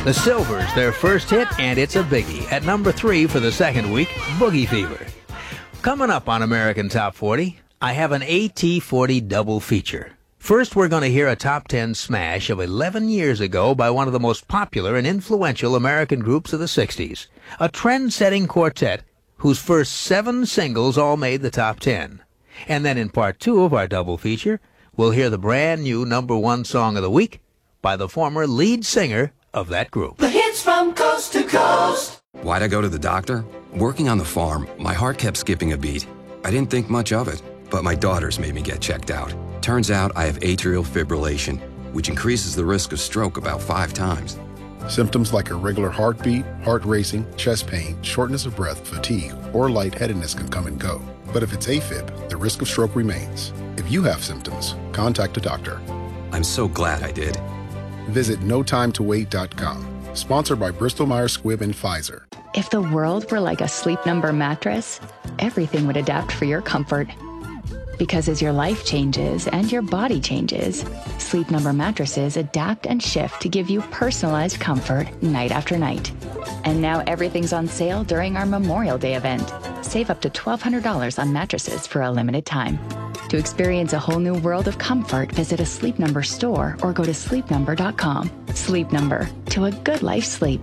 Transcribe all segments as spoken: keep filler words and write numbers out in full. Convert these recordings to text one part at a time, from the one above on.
The Silvers, their first hit, and it's a biggie. At number three for the second week, Boogie Fever. Coming up on American Top forty, I have an A T forty double feature. First, we're going to hear a top ten smash of eleven years ago by one of the most popular and influential American groups of the sixties, a trend-setting quartet whose first seven singles all made the top ten. And then in part two of our double feature, we'll hear the brand new number one song of the week by the former lead singer of that group. The hits from coast to coast. Why'd I go to the doctor? Working on the farm, my heart kept skipping a beat. I didn't think much of it, but my daughters made me get checked out. Turns out I have atrial fibrillation, which increases the risk of stroke about five times. Symptoms like irregular heartbeat, heart racing, chest pain, shortness of breath, fatigue, or lightheadedness can come and go. But if it's AFib, the risk of stroke remains. If you have symptoms, contact a doctor. I'm so glad I did. Visit no time to wait dot com. Sponsored by Bristol-Myers Squibb and Pfizer. If the world were like a Sleep Number mattress, everything would adapt for your comfort. Because as your life changes and your body changes, Sleep Number mattresses adapt and shift to give you personalized comfort night after night. And now everything's on sale during our Memorial Day event. Save up to twelve hundred dollars on mattresses for a limited time. To experience a whole new world of comfort, visit a Sleep Number store or go to sleep number dot com. Sleep Number, to a good life sleep.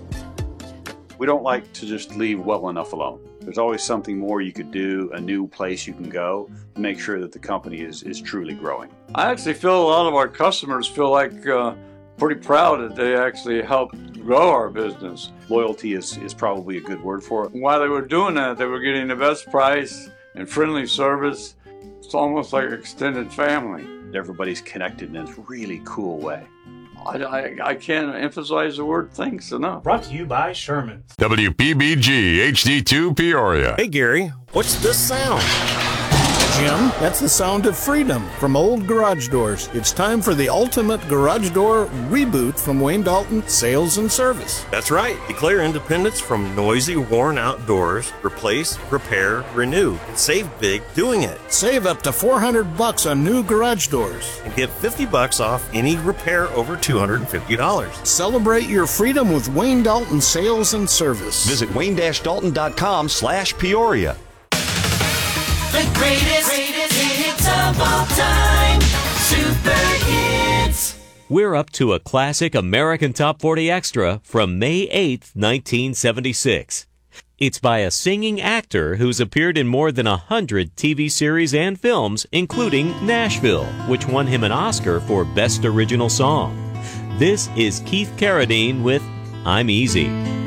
We don't like to just leave well enough alone. There's always something more you could do, a new place you can go to make sure that the company is, is truly growing. I actually feel a lot of our customers feel like uh, pretty proud that they actually helped grow our business. Loyalty is, is probably a good word for it. While they were doing that, they were getting the best price and friendly service. It's almost like extended family. Everybody's connected in this really cool way. I, I, I can't emphasize the word thanks enough. Brought to you by Sherman. W P B G H D two Peoria. Hey, Gary, what's this sound? Jim, that's the sound of freedom from Old Garage Doors. It's time for the ultimate garage door reboot from Wayne Dalton Sales and Service. That's right. Declare independence from noisy, worn-out doors. Replace, repair, renew. And save big doing it. Save up to four hundred bucks on new garage doors. And get fifty bucks off any repair over two hundred fifty dollars. Celebrate your freedom with Wayne Dalton Sales and Service. Visit wayne dash dalton dot com slash Peoria. The greatest, greatest hits of all time. Super hits. We're up to a classic American Top forty Extra from May eighth, nineteen seventy-six. It's by a singing actor who's appeared in more than a hundred T V series and films, including Nashville, which won him an Oscar for Best Original Song. This is Keith Carradine with I'm Easy.